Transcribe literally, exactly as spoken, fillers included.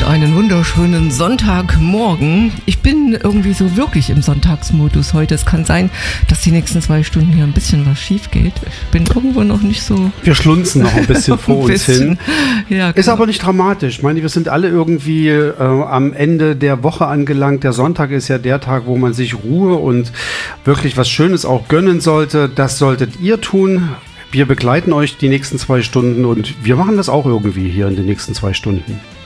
einen wunderschönen Sonntagmorgen. Ich bin irgendwie so wirklich im Sonntagsmodus heute. Es kann sein, dass die nächsten zwei Stunden hier ein bisschen was schief geht. Ich bin irgendwo noch nicht so... Wir schlunzen noch ein bisschen vor ein uns bisschen. hin. Ja, ist aber nicht dramatisch. Ich meine, wir sind alle irgendwie äh, am Ende der Woche angelangt. Der Sonntag ist ja der Tag, wo man sich Ruhe und wirklich was Schönes auch gönnen sollte. Das solltet ihr tun. Wir begleiten euch die nächsten zwei Stunden und wir machen das auch irgendwie hier in den nächsten zwei Stunden.